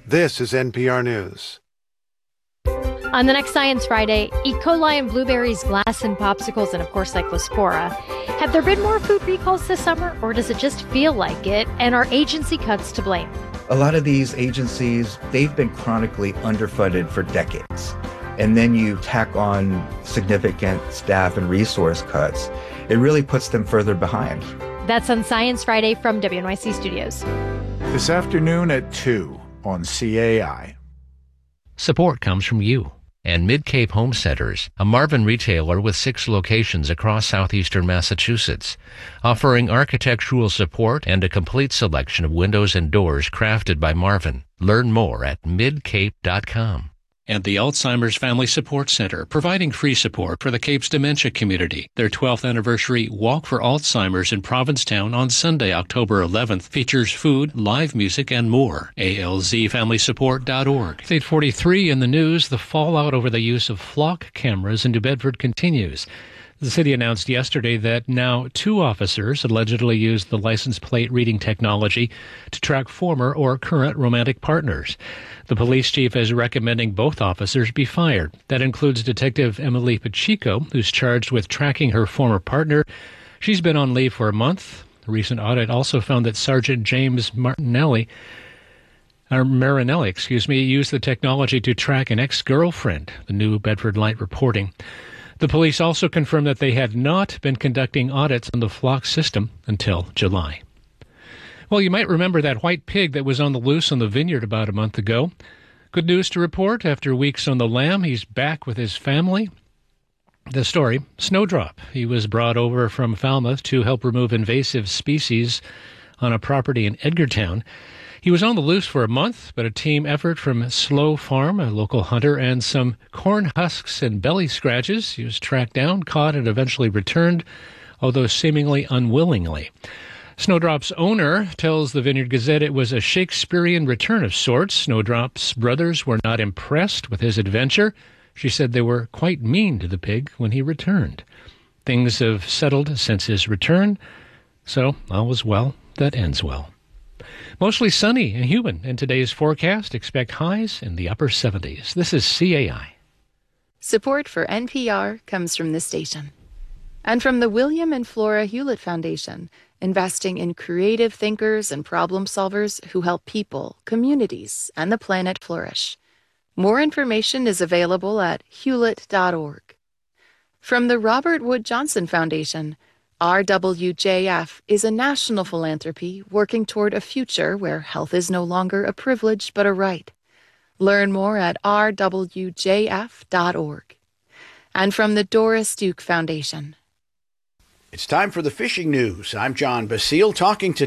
This is NPR News. On the next Science Friday, E. coli and blueberries, glass and popsicles, and of course Cyclospora. Have there been more food recalls this summer, or does it just feel like it? And are agency cuts to blame? A lot of these agencies, they've been chronically underfunded for decades. And then you tack on significant staff and resource cuts, it really puts them further behind. That's on Science Friday from WNYC Studios. This afternoon at 2 on CAI. Support comes from you and Mid-Cape Home Centers, a Marvin retailer with 6 locations across southeastern Massachusetts, offering architectural support and a complete selection of windows and doors crafted by Marvin. Learn more at midcape.com. And the Alzheimer's Family Support Center, providing free support for the Cape's dementia community. Their 12th anniversary Walk for Alzheimer's in Provincetown on Sunday, October 11th, features food, live music, and more. alzfamilysupport.org. 8:43 in the news, the fallout over the use of flock cameras in New Bedford continues. The city announced yesterday that now 2 officers allegedly used the license plate reading technology to track former or current romantic partners. The police chief is recommending both officers be fired. That includes Detective Emily Pacheco, who's charged with tracking her former partner. She's been on leave for a month. A recent audit also found that Sergeant James Marinelli, used the technology to track an ex-girlfriend, the New Bedford Light reporting. The police also confirmed that they had not been conducting audits on the flock system until July. Well, you might remember that white pig that was on the loose on the vineyard about a month ago. Good news to report. After weeks on the lam, he's back with his family. The story, Snowdrop. He was brought over from Falmouth to help remove invasive species on a property in Edgartown. He was on the loose for a month, but a team effort from Slow Farm, a local hunter, and some corn husks and belly scratches, he was tracked down, caught, and eventually returned, although seemingly unwillingly. Snowdrop's owner tells the Vineyard Gazette it was a Shakespearean return of sorts. Snowdrop's brothers were not impressed with his adventure. She said they were quite mean to the pig when he returned. Things have settled since his return, so all is well that ends well. Mostly sunny and humid in today's forecast. Expect highs in the upper 70s. This is CAI. Support for NPR comes from this station and from the William and Flora Hewlett Foundation, investing in creative thinkers and problem solvers who help people, communities, and the planet flourish. More information is available at hewlett.org. From the Robert Wood Johnson Foundation, RWJF is a national philanthropy working toward a future where health is no longer a privilege but a right. Learn more at rwjf.org. And from the Doris Duke Foundation. It's time for the fishing news. I'm John Basile talking to